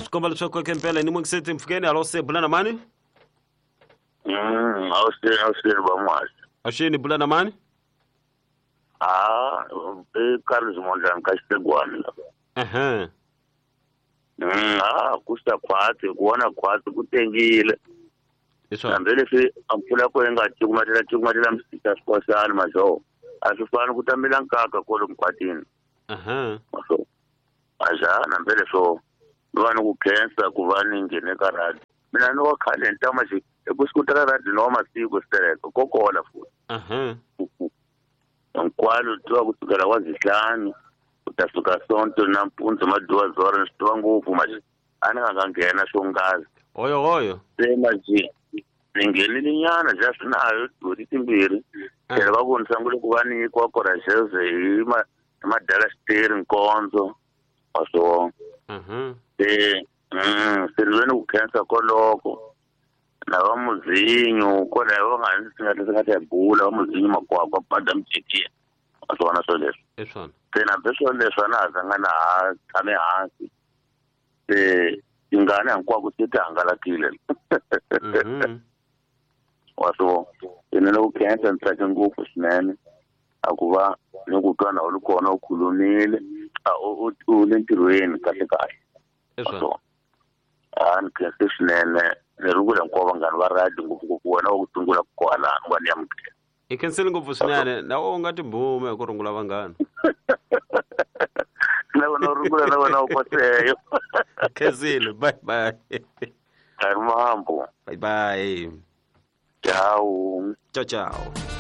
swi komba leswaku eka mpela ni mungiseti Mfukeni. Alo se bula na mani? Awusini bamwazi. Ashini bula na mani? Carlos Mondlane ka Xitegwani. Kusta khwati kuona khwati ku tengile. Kambe leswi ampfula ko nga cukumatela msita sposana mazo. A swi fani ku tamela nkaka ko lomu khwatini. So nambe leswo vana ku khensa ku va ni nghene ka radio. Mina no khale ntama xi ekusukutela radio no masiku sitereko kokola futhi. Nkwalo twa kusukela wazihlanu utasuka sonto na mpunzo maduwa zora nitwa nguvu maji ana nghena shongazi hoyo semaji ngenile nyana just nayo uri timbiri va vonisa ngule ku vani kwa courageous hi madala steering konzo so siriveni ku khensa koloko na va muzinyo ko la va nga singa bula va muzinyo makwakwa pada mjiki asona so leswo eswona tena beswo leswo na zanga na tshame hansi ingane hinkwako ti hangalakile waso ene lo khensa ntsake ngopfu swinene a ku va ni ku twa na u kona u khulumile u le ntirhweni kahle eswona ni khensa swinene ni rungula nkwava ngani va radio ngopfu wena u tungula ku kwalana wa ni amukela i khenseli ngopfu swinene na u nga tibume ku rungula vanghana na wena rungula na wena u koseyo khenseli bye mambo bye ciao ciao